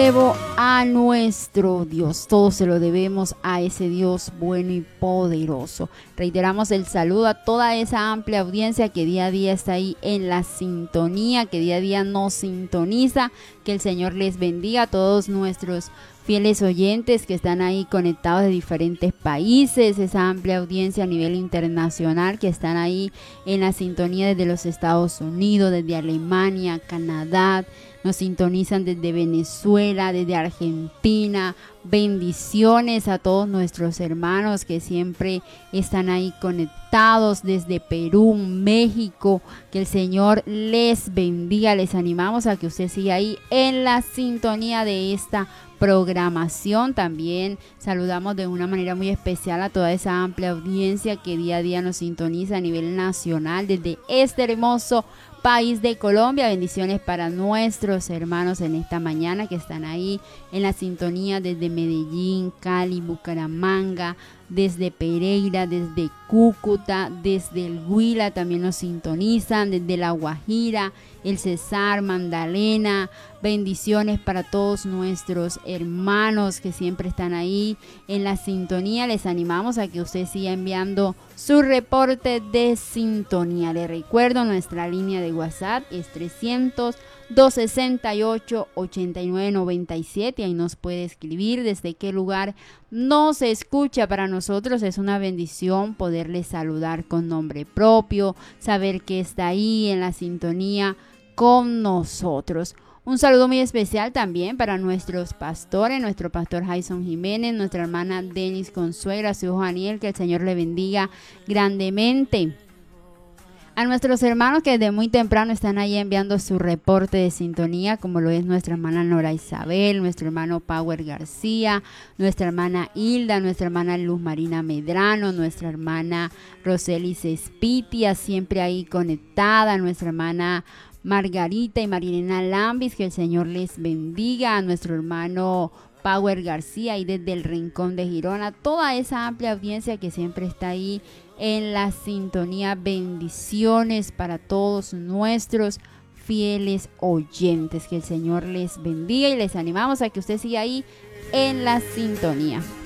Debo a nuestro Dios, todo se lo debemos a ese Dios bueno y poderoso. Reiteramos el saludo a toda esa amplia audiencia que día a día está ahí en la sintonía, que día a día nos sintoniza. Que el Señor les bendiga a todos nuestros fieles oyentes que están ahí conectados de diferentes países, esa amplia audiencia a nivel internacional que están ahí en la sintonía desde los Estados Unidos, desde Alemania, Canadá. Nos sintonizan desde Venezuela, desde Argentina. Bendiciones a todos nuestros hermanos que siempre están ahí conectados desde Perú, México. Que el Señor les bendiga. Les animamos a que usted siga ahí en la sintonía de esta programación. También saludamos de una manera muy especial a toda esa amplia audiencia que día a día nos sintoniza a nivel nacional desde este hermoso país de Colombia. Bendiciones para nuestros hermanos en esta mañana que están ahí en la sintonía desde Medellín, Cali, Bucaramanga, desde Pereira, desde Cúcuta, desde el Huila también nos sintonizan, desde La Guajira, el Cesar, Magdalena. Bendiciones para todos nuestros hermanos que siempre están ahí en la sintonía. Les animamos a que usted siga enviando su reporte de sintonía. Les recuerdo, nuestra línea de WhatsApp es 300-268-8997. Ahí nos puede escribir desde qué lugar nos escucha. Para nosotros es una bendición poderle saludar con nombre propio, saber que está ahí en la sintonía con nosotros. Un saludo muy especial también para nuestros pastores, nuestro pastor Jason Jiménez, nuestra hermana Denis Consuegra, su hijo Daniel, que el Señor le bendiga grandemente. A nuestros hermanos que desde muy temprano están ahí enviando su reporte de sintonía, como lo es nuestra hermana Nora Isabel, nuestro hermano Power García, nuestra hermana Hilda, nuestra hermana Luz Marina Medrano, nuestra hermana Roselis Espitia, siempre ahí conectada, nuestra hermana Margarita y Marilena Lambis, que el Señor les bendiga, a nuestro hermano Power García y desde el Rincón de Girona, toda esa amplia audiencia que siempre está ahí en la sintonía. Bendiciones para todos nuestros fieles oyentes, que el Señor les bendiga y les animamos a que usted siga ahí en la sintonía.